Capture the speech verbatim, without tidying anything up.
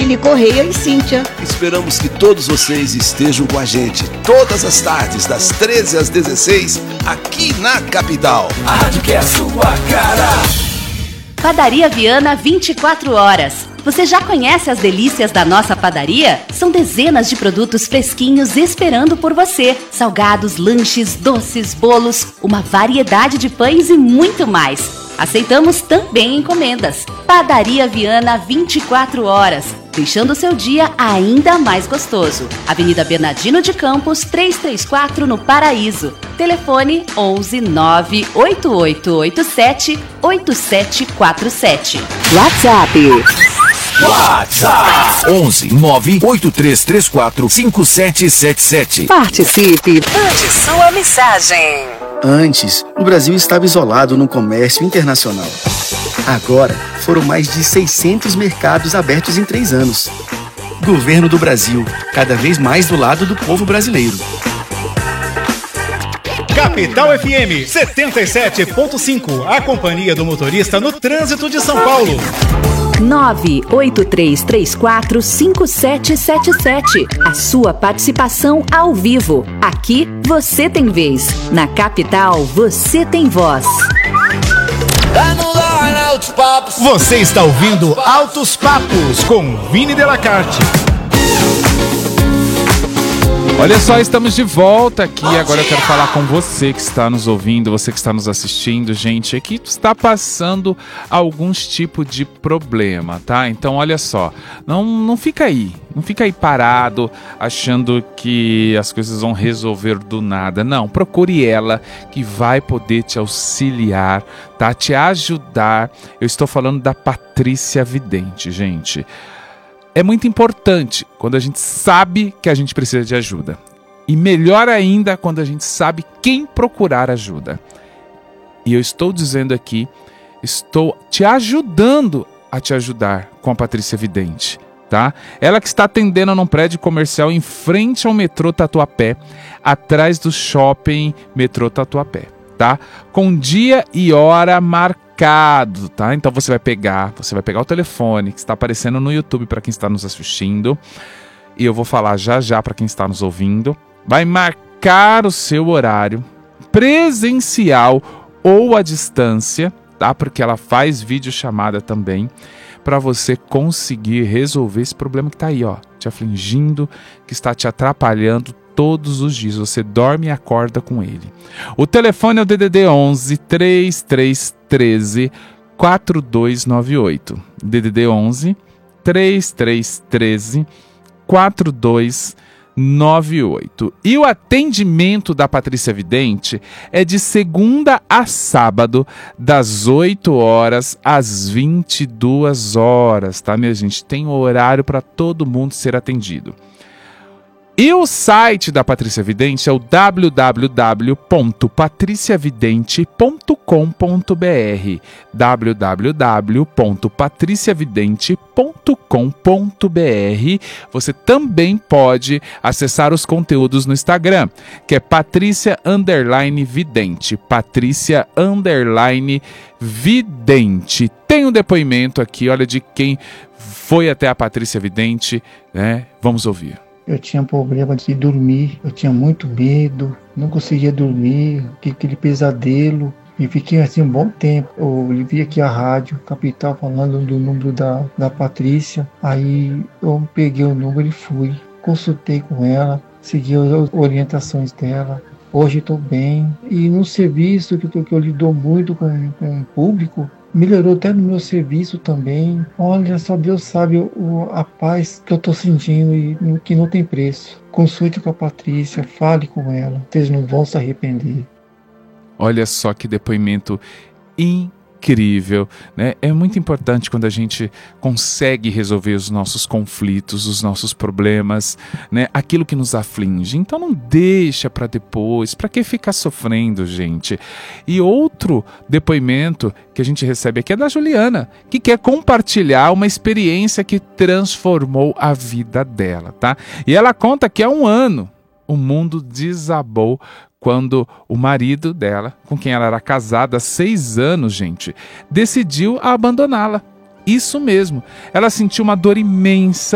Aline Correia e Cíntia. Esperamos que todos vocês estejam com a gente todas as tardes, das treze às dezesseis, aqui na capital. A rádio que é a sua cara. Padaria Viana vinte e quatro horas. Você já conhece as delícias da nossa padaria? São dezenas de produtos fresquinhos esperando por você. Salgados, lanches, doces, bolos, uma variedade de pães e muito mais. Aceitamos também encomendas. Padaria Viana vinte e quatro horas, deixando o seu dia ainda mais gostoso. Avenida Bernardino de Campos, trezentos e trinta e quatro, no Paraíso. Telefone onze nove oito oito oito sete oito sete quatro sete. WhatsApp. WhatsApp onze nove oito três três quatro cinco sete sete sete. Participe. Mande sua mensagem. Antes, o Brasil estava isolado no comércio internacional. Agora, foram mais de seiscentos mercados abertos em três anos. Governo do Brasil, cada vez mais do lado do povo brasileiro. Capital F M setenta e sete ponto cinco, a companhia do motorista no trânsito de São Paulo. nove oito três três quatro cinco sete sete sete. A sua participação ao vivo. Aqui você tem vez. Na capital você tem voz. Você está ouvindo Altos Papos com Vini Delacarte. Olha só, estamos de volta aqui. Agora eu quero falar com você que está nos ouvindo, você que está nos assistindo, gente, é que está passando alguns tipos de problema, tá? Então, olha só, não, não fica aí, não fica aí parado achando que as coisas vão resolver do nada. Não, procure ela que vai poder te auxiliar, tá? Te ajudar. Eu estou falando da Patrícia Vidente, gente. É muito importante quando a gente sabe que a gente precisa de ajuda. E melhor ainda quando a gente sabe quem procurar ajuda. E eu estou dizendo aqui, estou te ajudando a te ajudar com a Patrícia Vidente, tá? Ela que está atendendo num prédio comercial em frente ao metrô Tatuapé, atrás do shopping metrô Tatuapé, tá? Com dia e hora marcada. Tá? Então você vai pegar, você vai pegar o telefone que está aparecendo no YouTube para quem está nos assistindo, e eu vou falar já já para quem está nos ouvindo. Vai marcar o seu horário presencial ou à distância, tá? Porque ela faz videochamada também, para você conseguir resolver esse problema que está aí, ó, te afligindo, que está te atrapalhando todos os dias. Você dorme e acorda com ele. O telefone é o D D D onze, três três um três, quatro dois nove oito. D D D onze, três três um três, quatro dois nove oito. E o atendimento da Patrícia Vidente é de segunda a sábado, das oito horas às vinte e duas horas, tá, minha gente? Tem horário para todo mundo ser atendido. E o site da Patrícia Vidente é o w w w ponto patricia vidente ponto com ponto b r. w w w ponto patricia vidente ponto com ponto b r. Você também pode acessar os conteúdos no Instagram, que é Patrícia underline Vidente. Patrícia underline Vidente. Tem um depoimento aqui, olha, de quem foi até a Patrícia Vidente, né? Vamos ouvir. Eu tinha problema de dormir, eu tinha muito medo, não conseguia dormir, aquele pesadelo. E fiquei assim um bom tempo. Eu vi aqui a rádio Capital falando do número da, da Patrícia. Aí eu peguei o número e fui. Consultei com ela, segui as orientações dela. Hoje estou bem. E no serviço que eu, que eu lido muito com, com o público, melhorou até no meu serviço também. Olha, só Deus sabe o, a paz que eu estou sentindo e que não tem preço. Consulte com a Patrícia, fale com ela. Vocês não vão se arrepender. Olha só que depoimento incrível, né? É muito importante quando a gente consegue resolver os nossos conflitos, os nossos problemas, né? Aquilo que nos aflige. Então não deixa para depois. Para que ficar sofrendo, gente? E outro depoimento que a gente recebe aqui é da Juliana, que quer compartilhar uma experiência que transformou a vida dela, tá? E ela conta que há um ano o mundo desabou quando o marido dela, com quem ela era casada há seis anos, gente, decidiu abandoná-la. Isso mesmo, ela sentiu uma dor imensa